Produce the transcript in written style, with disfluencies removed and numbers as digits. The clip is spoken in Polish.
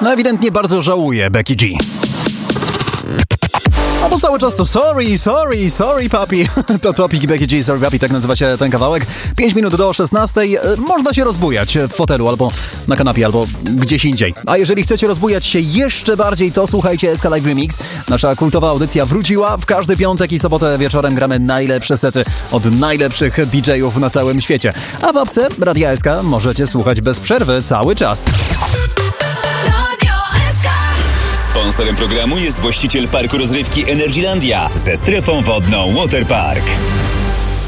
No ewidentnie bardzo żałuje Becky G. Albo cały czas to sorry papi. To Topic Becky G, sorry papi, tak nazywa się ten kawałek. 5 minut do 16. Można się rozbujać w fotelu albo na kanapie, albo gdzieś indziej. A jeżeli chcecie rozbujać się jeszcze bardziej, to słuchajcie SK Live Remix. Nasza kultowa audycja wróciła. W każdy piątek i sobotę wieczorem gramy najlepsze sety od najlepszych DJ-ów na całym świecie. A w apce Radia SK możecie słuchać bez przerwy cały czas. Sponsorem programu jest właściciel parku rozrywki Energylandia ze strefą wodną Waterpark.